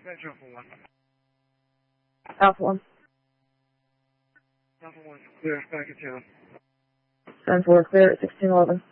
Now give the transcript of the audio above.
Dispatch Alpha 1. Alpha 1. Alpha 1, clear, back in town. 10-4, clear at 1611.